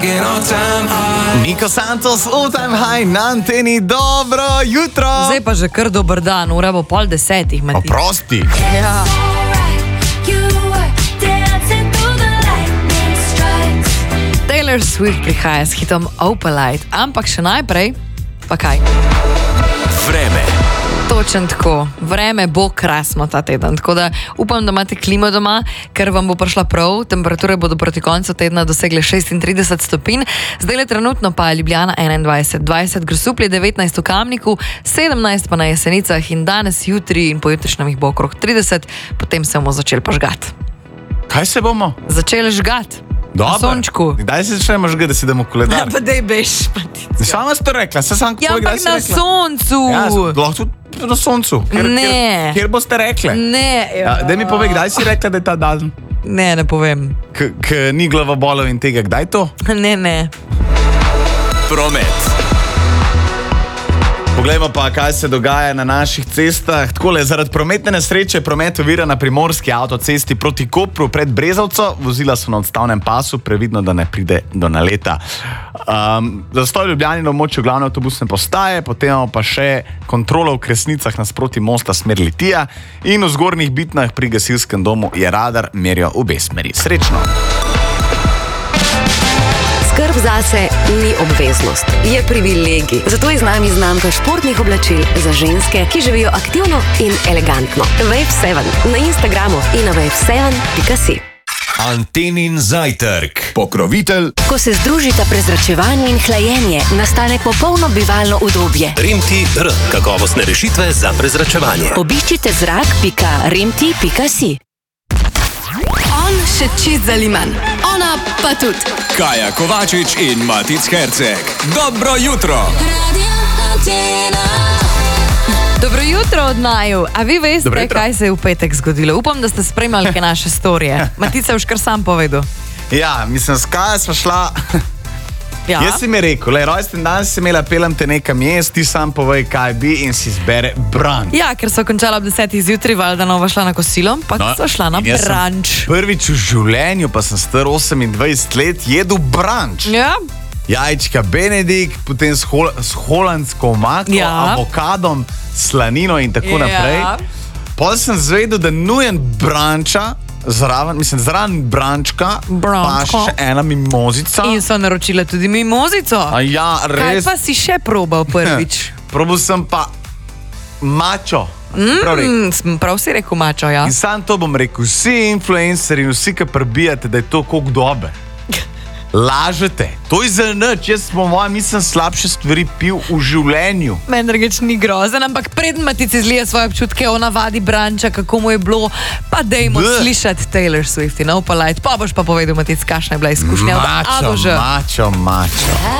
Niko Santos, All Time High na anteni, dobro jutro. Zdaj pa že kar dober dan, ura bo 9:30, Matic. Oprosti. Ja. Taylor Swift prihaja s hitom Opalite, ampak še najprej, pa kaj? Vreme. Točen tako, vreme bo krasno ta teden, tako da upam, da imate klimo doma, ker vam bo prišla prav, temperature bodo proti koncu tedna dosegle 36 stopinj, zdaj le trenutno pa je Ljubljana 21, 20 Grosuplje, 19 v Kamniku, 17 pa na Jesenicah in danes, jutri in pojutrišnjem jih bo okrog 30, potem se bomo začeli pa žgat. Kaj se bomo? Začeli žgat. Dobar. Na sončku. Kdaj se začnemo žgati, da si damo koledar? Pa dej beš, Matica. Sama si to rekla, se sam Ja, ampak na soncu. Ja, lahko tudi na soncu. Ne. Kjer boste rekli? Ne. Ja, daj mi povej, kdaj si rekla, da je ta dan? Ne povem. Ni glavobolov in tega, kdaj to? Ne. Promet. Poglejmo pa, kaj se dogaja na naših cestah. Takole, zaradi prometne nesreče promet ovira na primorski avtocesti proti Kopru pred Brezovco. Vozila so na odstavnem pasu, previdno, da ne pride do naleta. Zastoj v Ljubljani na območju glavne avtobusne postaje, potem imamo pa še kontrolo v Kresnicah nasproti mosta smer Litija in v Zgornjih Bitnah pri gasilskem domu je radar, merijo obe smeri. Srečno! Skrb zase ni obveznost, je privilegij. Zato je z nami znamka športnih oblačil za ženske, ki živijo aktivno in elegantno. Wave 7 na Instagramu in na wave7.si. Antenin zajtrk. Pokrovitelj. Ko se združita prezračevanje in hlajenje, nastane popolno bivalno udobje. Rimti-R. Kakovostne rešitve za prezračevanje. Obiščite zrak.rimti.si. On še čist zaliman, ona pa tudi. Kaja Kovačič in Matic Herceg. Dobro jutro! Dobro jutro od naju. A vi veste, kaj se je v petek zgodilo? Upam, da ste spremljali naše storije. Matica už kar sam povedal. Ja, mislim, s Kaja sva šla... Ja. Jaz si mi rekel, rojsten dan si imela, pelem te nekam jaz, ti sam povej, kaj bi in si izbere brunch. Ja, ker so končala ob 10 zjutraj, valjda nova šla na kosilo, pa so šla na brunch. Prvič v življenju, pa sem star 28 let, jedu brunch. Ja. Jajčka Benedikt, potem s holandsko omako, avokadom, slanino in tako naprej. Potem sem zvedel, da nujen bruncha, zraven brančka, pa še ena mimozica. In so naročile tudi mimozico. Ja, res. Kaj pa si še probal prvič? Probal sem pa mačo. Prav si rekel mačo, ja. In sam to bom rekel, vsi influenceri in vsi, ki prebijate, da je to koliko dobe. Lažete. To je za nič. Jaz po mojem mislim slabše stvari pil v življenju. Meni drugač ni grozen, ampak preden Matici zlije svoje občutke o navadi branča, kako mu je bilo, pa dejmo slišati Taylor Swift in Opalite. Pa boš pa povedal, Matic, kakšna je bila izkušnja od A do Ž. Mačo.